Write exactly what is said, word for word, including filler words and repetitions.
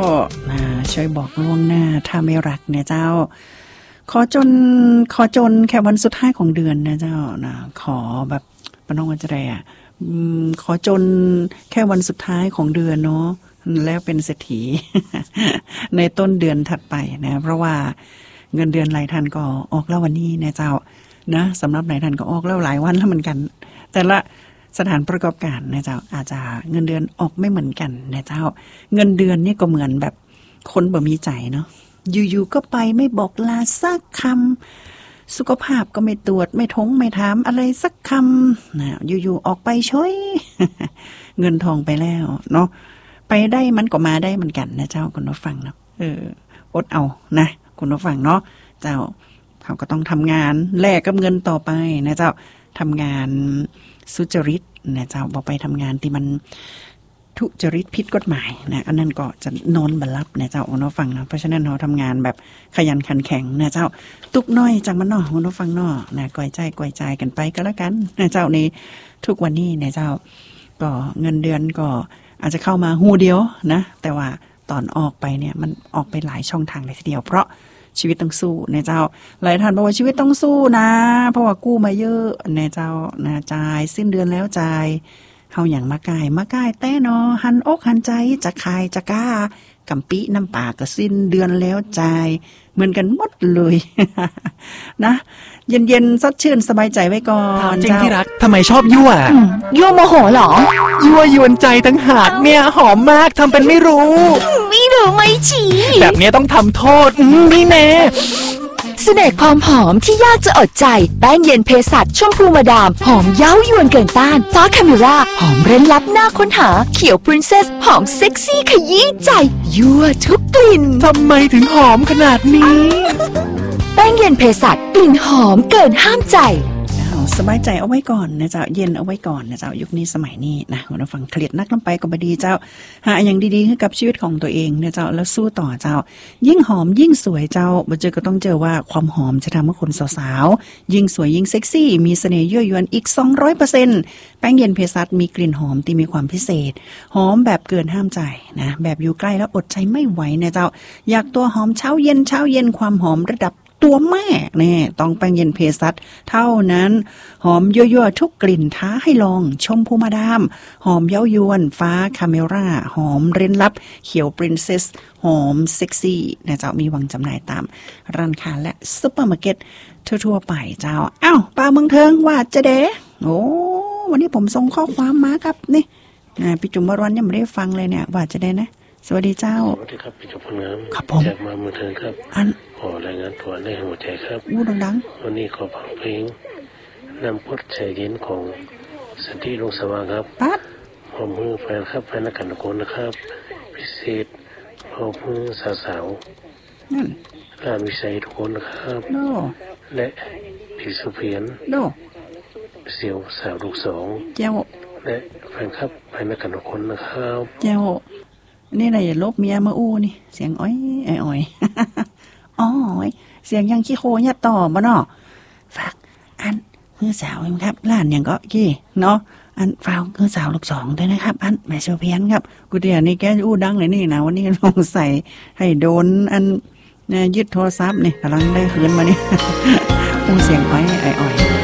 นะช่วยบอกล่วงหน้าถ้าไม่รักเนี่ยเจ้าขอจนขอจนแค่วันสุดท้ายของเดือนนะเจ้านะขอแบบปน้องว่าจะได้อ่ะขอจนแค่วันสุดท้ายของเดือนเนาะแล้วเป็นเศรษฐี ในต้นเดือนถัดไปนะเพราะว่าเงินเดือนรายทันก็ออกแล้ววันนี้นะเจ้านะสำหรับรายทันก็ออกแล้วหลายวันแล้วเหมือนกันแต่ละสถานประกอบการนะเจ้าอาจจะเงินเดือนออกไม่เหมือนกันนะเจ้าเงินเดือนนี่ก็เหมือนแบบคนบ่มีใจเนาะอยู่ๆก็ไปไม่บอกลาสักคำสุขภาพก็ไม่ตรวจไม่ทงไม่ถามอะไรสักคำนะอยู่ๆออกไปช่วย เงินทองไปแล้วเนาะไปได้มันก็มาได้เหมือนกันนะเจ้าคุณผู้ฟังเนาะเอออดเอานะคุณผู้ฟังเนาะเจ้าเขาก็ต้องทำงานแลกกับเงินต่อไปนะเจ้าทำงานสุจริตนะเจ้าบอกไปทำงานที่มันทุจริตผิดกฎหมายนะอันนั้นก็จะนอนบัลลับนะเจ้าคุณผู้ฟังนะเพราะฉะนั้นเราทำงานแบบขยันขันแข็งนะเจ้าตุกน้อยจากมันเนาะคุณผู้ฟังเนาะนะก่อยใจก่อยใจกันไปก็แล้วกันนะเจ้าในทุกวันนี้นะเจ้าก็เงินเดือนก็อาจจะเข้ามาหูเดียวนะแต่ว่าตอนออกไปเนี่ยมันออกไปหลายช่องทางเลยทีเดียวเพราะชีวิตต้องสู้นะเจ้าหลายท่านบอกว่าชีวิตต้องสู้นะเพราะว่ากู้มาเยอะนะเจ้านะจ่ายสิ้นเดือนแล้วจ่ายเฮาอย่างมาก่ายมาก่ายแต่เนาะหันอกหันใจจะขายจะกล้ากำปิน้ำปลาก็สิ้นเดือนแล้วจ่ายเหมือนกันหมดเลย นะเย็นๆสดชื่นสบายใจไว้ก่อนจริงที่รักทำไมชอบยั่วยั่วโมโหเหรอยั่วยวนใจตั้งหากเนี่ยหอมมากทำเป็นไม่รู้ไม่รู้ไม่ชี้แบบนี้ต้องทำโทษนี่แน่เสน่ห์ความหอมที่ยากจะอดใจแป้งเย็นเภสัชชมพูมาดามหอมเย้ายวนเกินต้านฟ้าคาเมราหอมเร้นลับน่าค้นหาเขียวปรินเซสหอมเซ็กซี่ขยี้ใจยั่วทุกกลิ่นทำไมถึงหอมขนาดนี้แป้งเย็นเภสัชกลิ่นหอมเกินห้ามใจสบายใจเอาไว้ก่อนนะเจ้าเย็นเอาไว้ก่อนนะเจ้ายุคนี้สมัยนี้นะคุณผู้ฟังเครียดนักลงไปก็บ่ดีเจ้าหาอย่างดีๆให้กับชีวิตของตัวเองนะเจ้าแล้วสู้ต่อเจ้ายิ่งหอมยิ่งสวยเจ้าบ่เจอก็ต้องเจอว่าความหอมจะทำให้คนสาวๆยิ่งสวยยิ่งเซ็กซี่มีเสน่ห์ยั่วยวนอีก สองร้อยเปอร์เซ็นต์ แป้งเย็นเภสัชมีกลิ่นหอมที่มีความพิเศษหอมแบบเกินห้ามใจนะแบบอยู่ใกล้แล้วอดใจไม่ไหวนะเจ้าอยากตัวหอมเช้าเย็นเช้าเย็นความหอมระดับตัวแม่เนี่ยต้องแป้งเย็นเภสัชเท่านั้นหอมยั่วๆทุกกลิ่นท้าให้ลองชมพูมาดามหอมเย้ายวนฟ้าคาเมราหอมเร้นลับเขียวปรินเซสหอมเซ็กซี่นะเจ้ามีวางจำหน่ายตามร้านค้าและซุปเปอร์มาร์เก็ตทั่วๆไปเจ้าอ้าวป้าเมืองเทิงว่าจะเด้โอ้วันนี้ผมส่งข้อความมาครับนี่นะพี่จุ๋มวรรณยังไม่ได้ฟังเลยเนี่ยว่าจะได้นะสวัสดีเจ้าสวัสดีครับพี่จุ๋มพลงามครับผมจากมาเมืองเทิงครับอันขอรายงานตัวในหัวใจครับอู้ดังๆวันนี้ขอฟังเพลงนำพดใจเย็นของสันติลงสว่างครับปั๊บพร้อมมือแฟนครับแฟนนักการโกนนะครับพิเศษพร้อมมือสาวๆนั่นลานวิสัยทุกคนนะครับโนและพี่สุเพียรโนเสี่ยวสาวลูกสองเจ้าและแฟนครับแฟนนักการโกนนะครับเจ้านี่อะไรอย่าลบเมียมาอู้นี่เสียงอ้อยอ้อยอ๋อเสียงยังขี้โคยัดต่อบ่เนาะฝากอันคือสาวครับล้านอย่างก็กี้เนาะอันฝากคือสาวลูกสองด้วยนะครับอันแม่เชียวเพียนครับกูเดียวนี่แกอู้ดังเลยนี่นะวันนี้ลองใส่ให้โดนอันยึดโทรศัพท์นี่กำลังได้คืนมานี่อู้เสียงอ้อยอ้อย